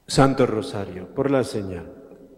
Santo Rosario, por la señal.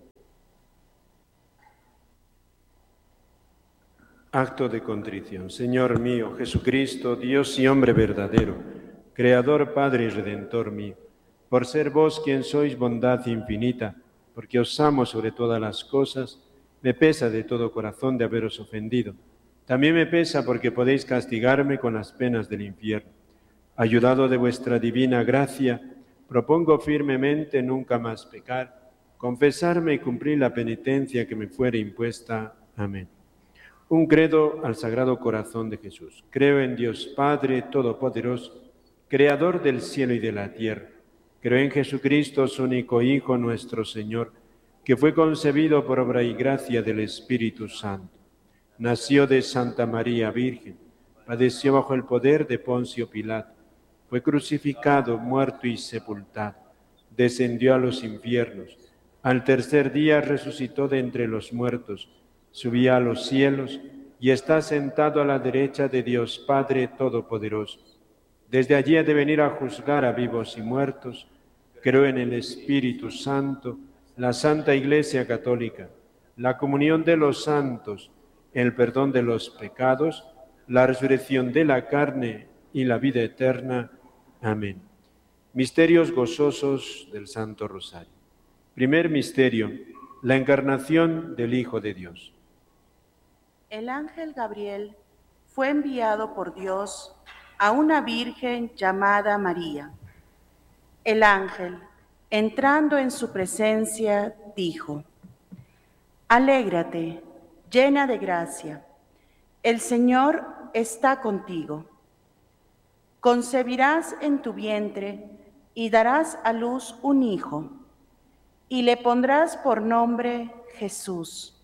Acto de contrición. Señor mío, Jesucristo, Dios y hombre verdadero, Creador, Padre y Redentor mío, por ser vos quien sois bondad infinita, porque os amo sobre todas las cosas, me pesa de todo corazón de haberos ofendido. También me pesa porque podéis castigarme con las penas del infierno. Ayudado de vuestra divina gracia, propongo firmemente nunca más pecar, confesarme y cumplir la penitencia que me fuere impuesta. Amén. Un credo al Sagrado Corazón de Jesús. Creo en Dios Padre Todopoderoso, Creador del cielo y de la tierra. Creo en Jesucristo, su único Hijo, nuestro Señor, que fue concebido por obra y gracia del Espíritu Santo. Nació de Santa María Virgen, padeció bajo el poder de Poncio Pilato, fue crucificado, muerto y sepultado, descendió a los infiernos, al tercer día resucitó de entre los muertos, subió a los cielos y está sentado a la derecha de Dios Padre Todopoderoso. Desde allí ha de venir a juzgar a vivos y muertos. Creo en el Espíritu Santo, la Santa Iglesia Católica, la comunión de los santos, el perdón de los pecados, la resurrección de la carne y la vida eterna. Amén. Misterios gozosos del Santo Rosario. Primer misterio, la encarnación del Hijo de Dios. El ángel Gabriel fue enviado por Dios a una virgen llamada María. El ángel, entrando en su presencia, dijo: Alégrate, llena de gracia, el Señor está contigo. Concebirás en tu vientre y darás a luz un hijo, y le pondrás por nombre Jesús.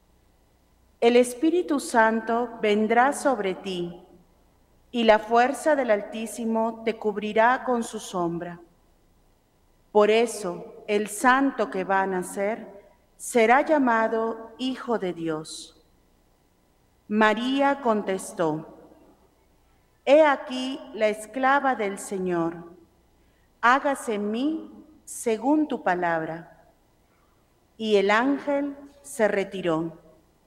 El Espíritu Santo vendrá sobre ti, y la fuerza del Altísimo te cubrirá con su sombra. Por eso, el santo que va a nacer será llamado Hijo de Dios. María contestó: He aquí la esclava del Señor, hágase en mí según tu palabra. Y el ángel se retiró.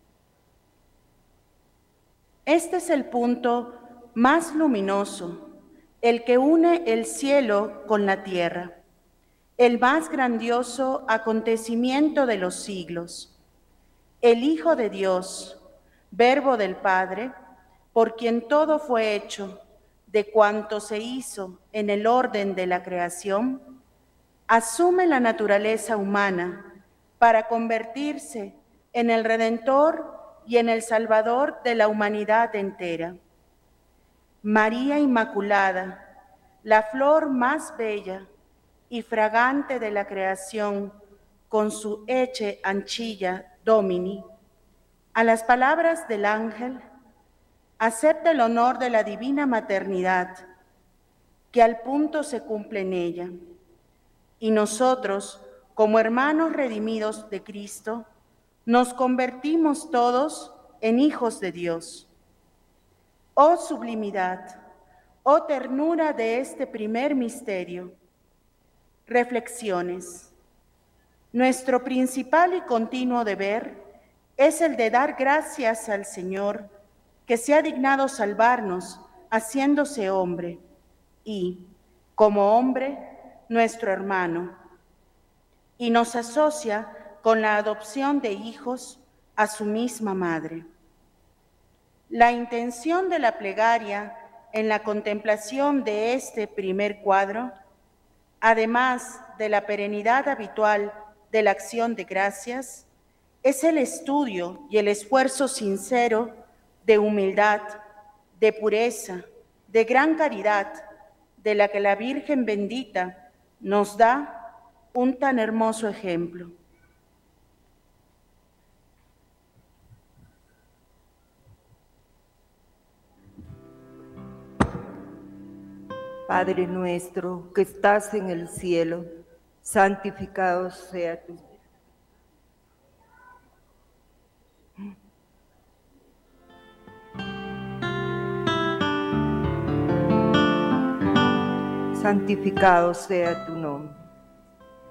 Este es el punto más luminoso, el que une el cielo con la tierra, el más grandioso acontecimiento de los siglos. El Hijo de Dios, Verbo del Padre, por quien todo fue hecho, de cuanto se hizo en el orden de la creación, asume la naturaleza humana para convertirse en el Redentor y en el Salvador de la humanidad entera. María Inmaculada, la flor más bella y fragante de la creación, con su ecce ancilla Domini, a las palabras del ángel, acepta el honor de la divina maternidad, que al punto se cumple en ella. Y nosotros, como hermanos redimidos de Cristo, nos convertimos todos en hijos de Dios. Oh sublimidad, oh ternura de este primer misterio. Reflexiones. Nuestro principal y continuo deber es el de dar gracias al Señor, que se ha dignado salvarnos haciéndose hombre y, como hombre, nuestro hermano, y nos asocia con la adopción de hijos a su misma madre. La intención de la plegaria en la contemplación de este primer cuadro, además de la perenidad habitual de la acción de gracias, es el estudio y el esfuerzo sincero de humildad, de pureza, de gran caridad, de la que la Virgen bendita nos da un tan hermoso ejemplo. Padre nuestro que estás en el cielo, santificado sea tu nombre. Santificado sea tu nombre.